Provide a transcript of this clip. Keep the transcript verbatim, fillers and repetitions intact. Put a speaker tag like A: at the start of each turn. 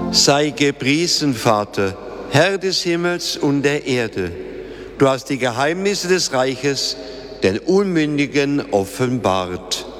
A: Sei gepriesen, Vater, Herr des Himmels und der Erde. Du hast die Geheimnisse des Reiches den Unmündigen offenbart.